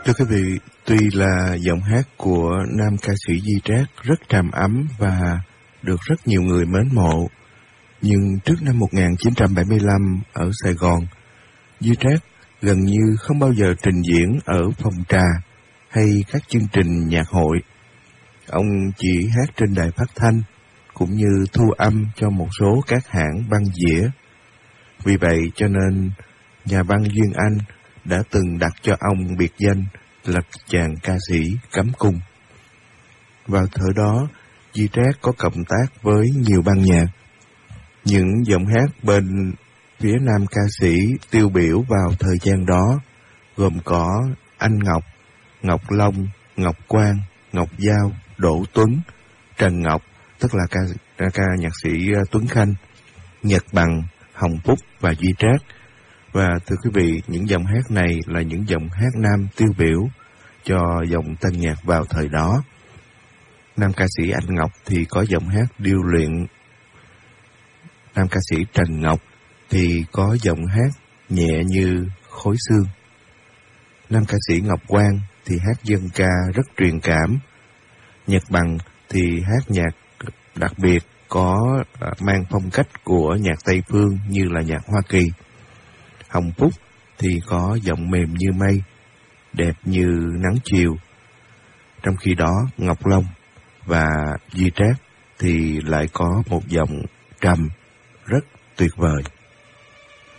Thưa quý vị, tuy là giọng hát của nam ca sĩ Di Trác rất trầm ấm và được rất nhiều người mến mộ, nhưng trước năm 1975 ở Sài Gòn, Di Trác gần như không bao giờ trình diễn ở phòng trà hay các chương trình nhạc hội. Ông chỉ hát trên đài phát thanh, cũng như thu âm cho một số các hãng băng đĩa. Vì vậy cho nên nhà băng Duyên Anh đã từng đặt cho ông biệt danh là chàng ca sĩ cắm cung. Vào thời đó, Di Trác có cộng tác với nhiều ban nhạc. Những giọng hát bên phía nam ca sĩ tiêu biểu vào thời gian đó gồm có Anh Ngọc, Ngọc Long, Ngọc Quang, Ngọc Giao, Đỗ Tuấn, Trần Ngọc, tức là ca nhạc sĩ Tuấn Khanh, Nhật Bằng, Hồng Phúc và Di Trác. Và thưa quý vị, những dòng hát này là những dòng hát nam tiêu biểu cho dòng tân nhạc vào thời đó. Nam ca sĩ Anh Ngọc thì có giọng hát điêu luyện. Nam ca sĩ Trần Ngọc thì có giọng hát nhẹ như khối xương. Nam ca sĩ Ngọc Quang thì hát dân ca rất truyền cảm. Nhật Bằng thì hát nhạc đặc biệt có mang phong cách của nhạc Tây Phương như là nhạc Hoa Kỳ. Hồng Phúc thì có giọng mềm như mây, đẹp như nắng chiều. Trong khi đó, Ngọc Long và Di Trác thì lại có một giọng trầm rất tuyệt vời.